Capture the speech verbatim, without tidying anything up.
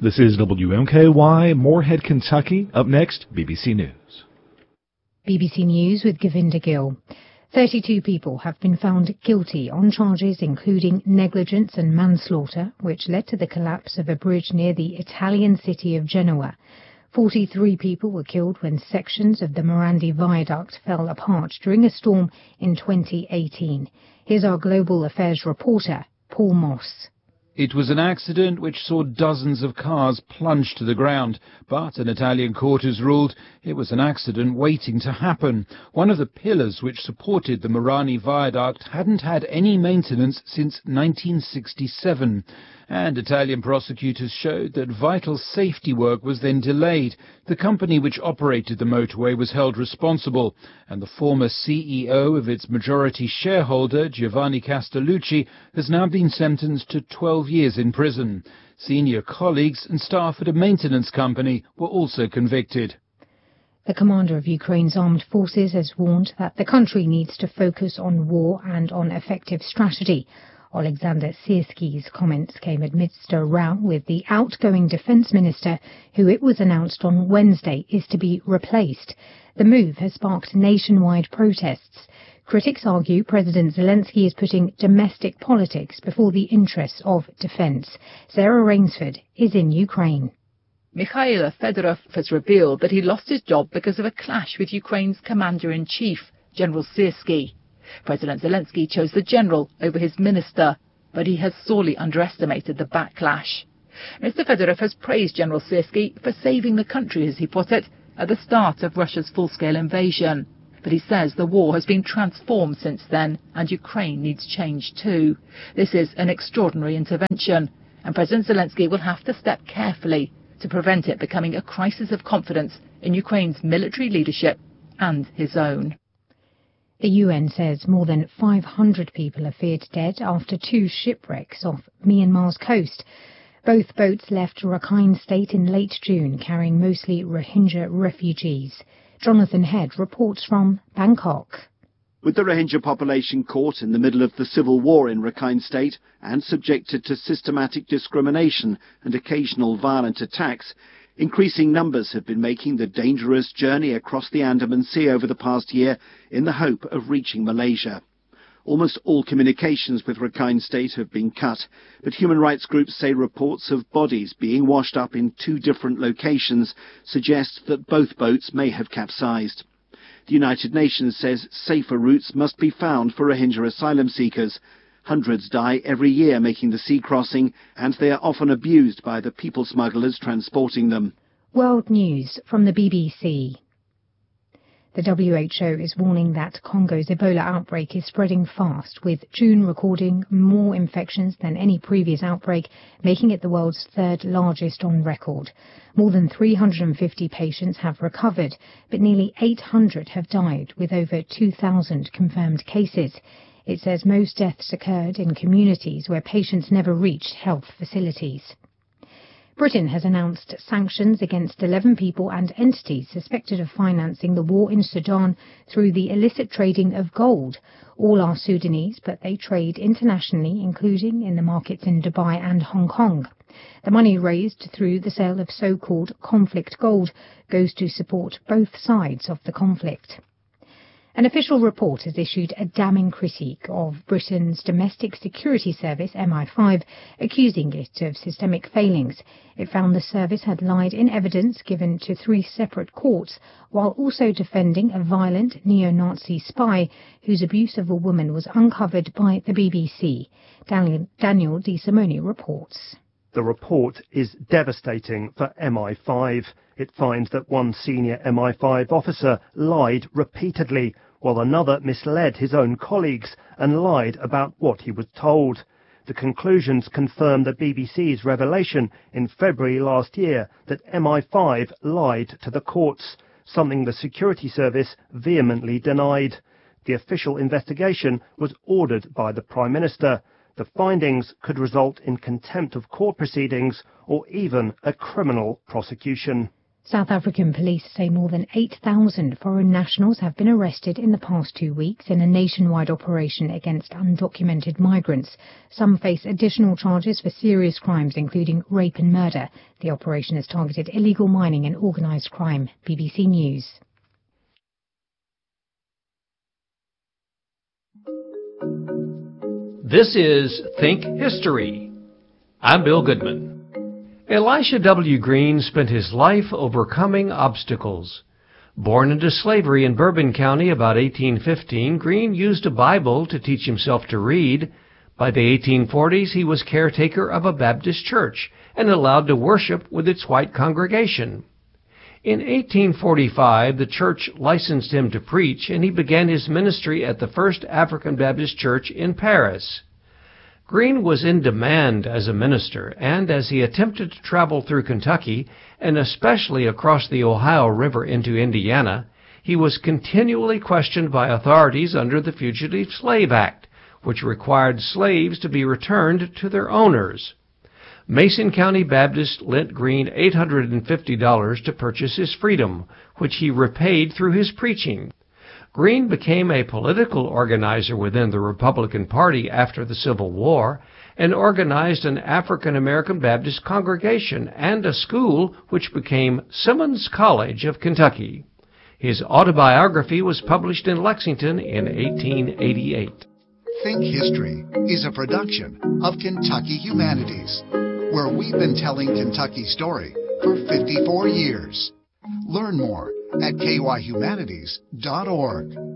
This is W M K Y, Moorhead, Kentucky. Up next, B B C News. B B C News with Govinda Gill. thirty-two people have been found guilty on charges including negligence and manslaughter, which led to the collapse of a bridge near the Italian city of Genoa. forty-three people were killed when sections of the Morandi Viaduct fell apart during a storm in twenty eighteen. Here's our global affairs reporter, Paul Moss. It was an accident which saw dozens of cars plunge to the ground, but an Italian court has ruled it was an accident waiting to happen. One of the pillars which supported the Morandi Viaduct hadn't had any maintenance since nineteen sixty-seven, and Italian prosecutors showed that vital safety work was then delayed. The company which operated the motorway was held responsible, and the former C E O of its majority shareholder, Giovanni Castellucci, has now been sentenced to twelve years in prison. Senior colleagues and staff at a maintenance company were also convicted. The commander of Ukraine's armed forces has warned that the country needs to focus on war and on effective strategy. Alexander Syrski's comments came amidst a row with the outgoing defence minister, who it was announced on Wednesday is to be replaced. The move has sparked nationwide protests. Critics argue President Zelensky is putting domestic politics before the interests of defence. Sarah Rainsford is in Ukraine. Mikhail Fedorov has revealed that he lost his job because of a clash with Ukraine's commander-in-chief, General Syrsky. President Zelensky chose the general over his minister, but he has sorely underestimated the backlash. Mister Fedorov has praised General Syrsky for saving the country, as he put it, at the start of Russia's full-scale invasion. But he says the war has been transformed since then, and Ukraine needs change too. This is an extraordinary intervention, and President Zelensky will have to step carefully to prevent it becoming a crisis of confidence in Ukraine's military leadership and his own. The U N says more than five hundred people are feared dead after two shipwrecks off Myanmar's coast. Both boats left Rakhine State in late June, carrying mostly Rohingya refugees. Jonathan Head reports from Bangkok. With the Rohingya population caught in the middle of the civil war in Rakhine State and subjected to systematic discrimination and occasional violent attacks, increasing numbers have been making the dangerous journey across the Andaman Sea over the past year in the hope of reaching Malaysia. Almost all communications with Rakhine State have been cut, but human rights groups say reports of bodies being washed up in two different locations suggest that both boats may have capsized. The United Nations says safer routes must be found for Rohingya asylum seekers. Hundreds die every year making the sea crossing, and they are often abused by the people smugglers transporting them. World News from the B B C. The W H O is warning that Congo's Ebola outbreak is spreading fast, with June recording more infections than any previous outbreak, making it the world's third largest on record. More than three hundred fifty patients have recovered, but nearly eight hundred have died, with over two thousand confirmed cases. It says most deaths occurred in communities where patients never reached health facilities. Britain has announced sanctions against eleven people and entities suspected of financing the war in Sudan through the illicit trading of gold. All are Sudanese, but they trade internationally, including in the markets in Dubai and Hong Kong. The money raised through the sale of so-called conflict gold goes to support both sides of the conflict. An official report has issued a damning critique of Britain's domestic security service, M I five, accusing it of systemic failings. It found the service had lied in evidence given to three separate courts, while also defending a violent neo-Nazi spy whose abuse of a woman was uncovered by the B B C. Daniel, Daniel Di Simone reports. The report is devastating for M I five. It finds that one senior M I five officer lied repeatedly, while another misled his own colleagues and lied about what he was told. The conclusions confirm the B B C's revelation in February last year that M I five lied to the courts, something the security service vehemently denied. The official investigation was ordered by the Prime Minister. The findings could result in contempt of court proceedings or even a criminal prosecution. South African police say more than eight thousand foreign nationals have been arrested in the past two weeks in a nationwide operation against undocumented migrants. Some face additional charges for serious crimes, including rape and murder. The operation has targeted illegal mining and organised crime. B B C News. This is Think History. I'm Bill Goodman. Elisha W. Green spent his life overcoming obstacles. Born into slavery in Bourbon County about eighteen fifteen, Green used a Bible to teach himself to read. By the eighteen forties, he was caretaker of a Baptist church and allowed to worship with its white congregation. In eighteen forty-five, the church licensed him to preach, and he began his ministry at the First African Baptist Church in Paris. Green was in demand as a minister, and as he attempted to travel through Kentucky, and especially across the Ohio River into Indiana, he was continually questioned by authorities under the Fugitive Slave Act, which required slaves to be returned to their owners. Mason County Baptist lent Green eight hundred fifty dollars to purchase his freedom, which he repaid through his preaching. Green became a political organizer within the Republican Party after the Civil War and organized an African American Baptist congregation and a school which became Simmons College of Kentucky. His autobiography was published in Lexington in eighteen eighty-eight. Think History is a production of Kentucky Humanities, where we've been telling Kentucky's story for fifty-four years. Learn more at k y humanities dot org.